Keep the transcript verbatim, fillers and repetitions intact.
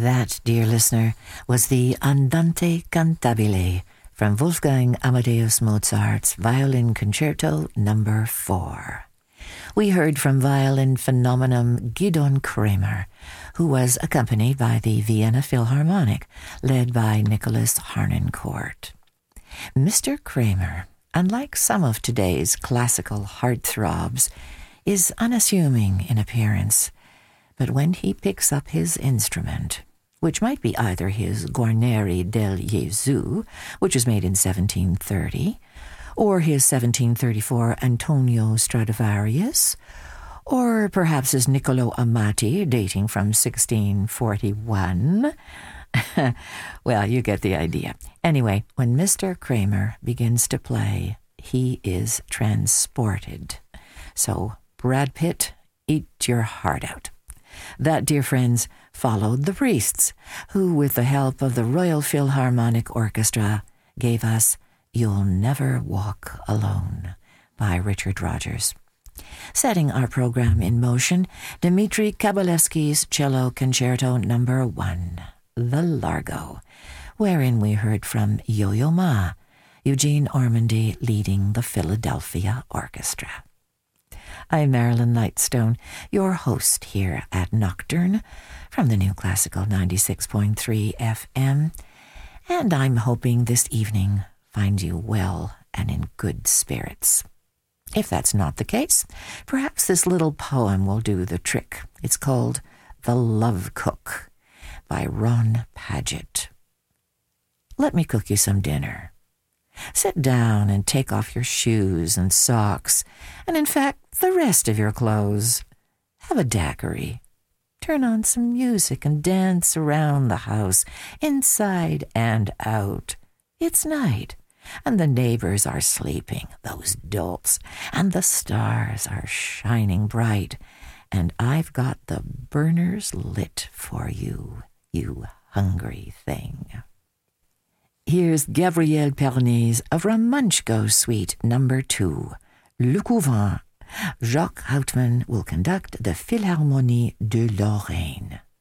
That, dear listener, was the Andante Cantabile from Wolfgang Amadeus Mozart's Violin Concerto number four. We heard from violin phenomenon Gidon Kremer, who was accompanied by the Vienna Philharmonic, led by Nicholas Harnoncourt. Mister Kremer, unlike some of today's classical heartthrobs, is unassuming in appearance, but when he picks up his instrument, which might be either his Guarneri del Gesù, which was made in seventeen thirty, or his seventeen thirty-four Antonio Stradivarius, or perhaps his Niccolo Amati, dating from sixteen forty-one. Well, you get the idea. Anyway, when Mister Kremer begins to play, he is transported. So, Brad Pitt, eat your heart out. That, dear friends, followed the Priests, who, with the help of the Royal Philharmonic Orchestra, gave us You'll Never Walk Alone by Richard Rodgers. Setting our program in motion, Dmitri Kabalevsky's Cello Concerto number one, The Largo, wherein we heard from Yo-Yo Ma, Eugene Ormandy leading the Philadelphia Orchestra. I'm Marilyn Lightstone, your host here at Nocturne from the New Classical ninety-six point three F M, and I'm hoping this evening finds you well and in good spirits. If that's not the case, perhaps this little poem will do the trick. It's called The Love Cook by Ron Padgett. Let me cook you some dinner. Sit down and take off your shoes and socks, and in fact, the rest of your clothes. Have a daiquiri. Turn on some music and dance around the house, inside and out. It's night, and the neighbors are sleeping, those dolts, and the stars are shining bright, and I've got the burners lit for you, you hungry thing. Here's Gabriel Pernet's Ramunchko Suite number two, Le Couvent. Jacques Houtman will conduct the Philharmonie de Lorraine.